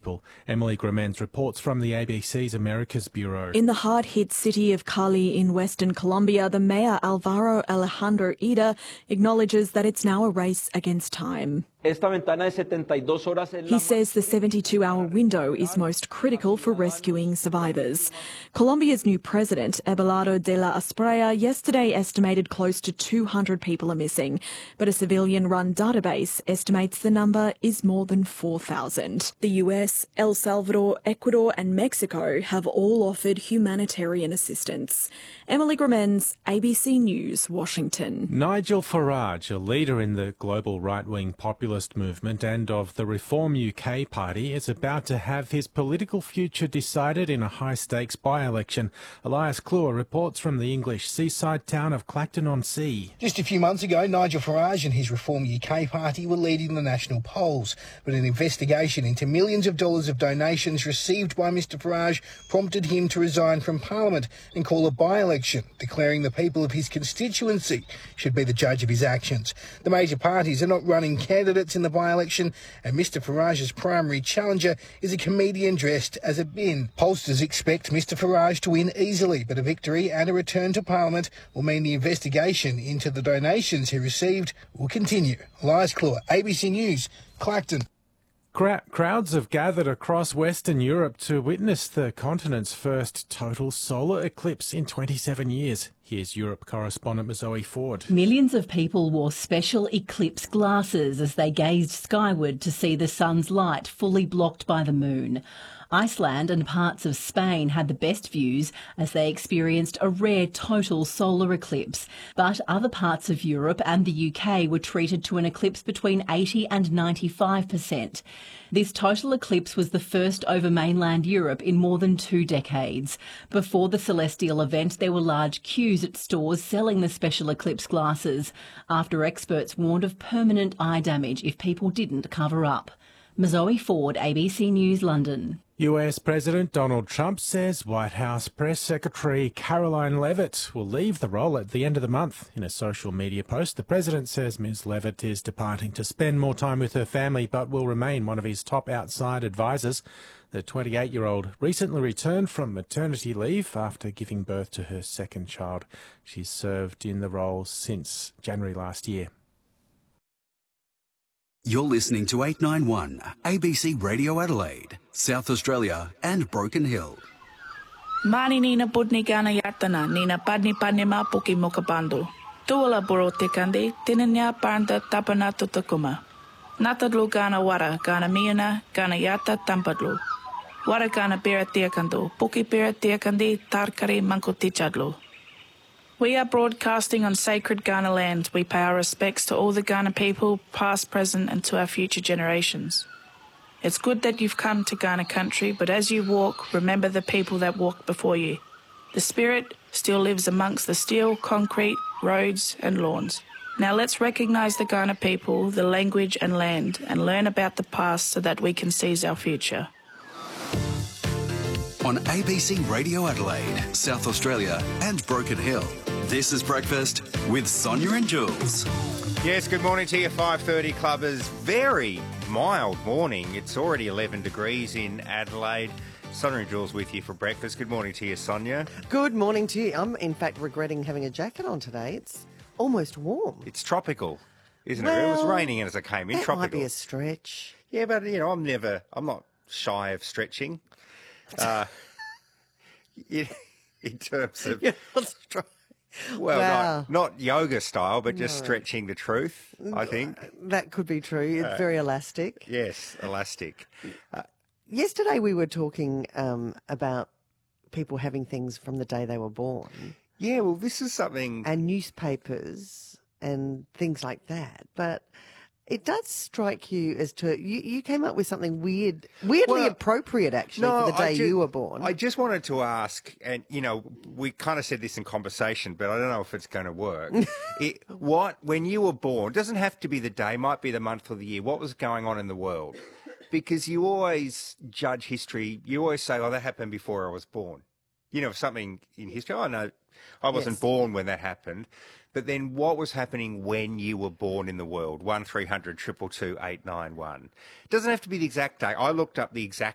people. Emily Gremens reports from the ABC's Americas Bureau. In the hard-hit city of Cali in Western Colombia, the mayor Alvaro Alejandro Ida acknowledges that it's now a race against time. He says the 72-hour window is most critical for rescuing survivors. Colombia's new president, Abelardo de la Espriella, yesterday estimated close to 200 people are missing, but a civilian-run database estimates the number is more than 4,000. The US, El Salvador, Ecuador and Mexico have all offered humanitarian assistance. Emily Gremens, ABC News, Washington. Nigel Farage, a leader in the global right-wing populist movement and of the Reform UK party, is about to have his political future decided in a high-stakes by-election. Elias Kluwer reports from the English seaside town of Clacton-on-Sea. Just a few months ago, Nigel Farage and his Reform UK party were leading the national polls, but an investigation into millions of dollars of donations received by Mr Farage prompted him to resign from Parliament and call a by-election, declaring the people of his constituency should be the judge of his actions. The major parties are not running candidates in the by-election, and Mr Farage's primary challenger is a comedian dressed as a bin. Pollsters expect Mr Farage to win easily, but a victory and a return to Parliament will mean the investigation into the donations he received will continue. Elias Kluwer, ABC News, Clacton. Crowds have gathered across Western Europe to witness the continent's first total solar eclipse in 27 years. Here's Europe correspondent Zoe Ford. Millions of people wore special eclipse glasses as they gazed skyward to see the sun's light fully blocked by the moon. Iceland and parts of Spain had the best views as they experienced a rare total solar eclipse. But other parts of Europe and the UK were treated to an eclipse between 80 and 95%. This total eclipse was the first over mainland Europe in more than 2 decades. Before the celestial event, there were large queues at stores selling the special eclipse glasses, after experts warned of permanent eye damage if people didn't cover up. Zoe Ford, ABC News, London. US President Donald Trump says White House Press Secretary Caroline Leavitt will leave the role at the end of the month. In a social media post, the president says Ms. Leavitt is departing to spend more time with her family but will remain one of his top outside advisors. The 28-year-old recently returned from maternity leave after giving birth to her second child. She's served in the role since January last year. You're listening to 891 ABC Radio Adelaide, South Australia and Broken Hill. Mani nina putni gana yatana, nina padni ma puki mokabandu. Tuala boro tekande, tinanya paranda tapana tutakuma. Natadlu gana wara, gana miana, gana yata tampadlu. Wara gana bera tiakando, puki bera tiakandi, tarkari mankotichadlu. We are broadcasting on sacred Kaurna land. We pay our respects to all the Kaurna people, past, present, and to our future generations. It's good that you've come to Kaurna country, but as you walk, remember the people that walked before you. The spirit still lives amongst the steel, concrete, roads, and lawns. Now let's recognise the Kaurna people, the language and land, and learn about the past so that we can seize our future. On ABC Radio Adelaide, South Australia and Broken Hill, this is Breakfast with Sonia and Jules. Yes, good morning to you, 5:30 Clubbers. Very mild morning. It's already 11 degrees in Adelaide. Sonia and Jules with you for breakfast. Good morning to you, Sonia. Good morning to you. I'm, in fact, regretting having a jacket on today. It's almost warm. It's tropical, isn't it? It was raining as I came in. That tropical. Might be a stretch. Yeah, but, you know, I'm not shy of stretching. In terms of... Well, wow. not yoga style, but just stretching the truth, I think. That could be true. It's very elastic. Yes, elastic. Yesterday we were talking about people having things from the day they were born. Yeah, well, this is something... And newspapers and things like that. But it does strike you as to... You came up with something weirdly appropriate, actually, for the day you were born. I just wanted to ask, and, you know, we kind of said this in conversation, but I don't know if it's going to work. When you were born, doesn't have to be the day, might be the month or the year, what was going on in the world? Because you always judge history, you always say, oh, that happened before I was born. You know, something in history, oh, no, I wasn't born when that happened. But then what was happening when you were born in the world? 1300 222 891. It doesn't have to be the exact day. I looked up the exact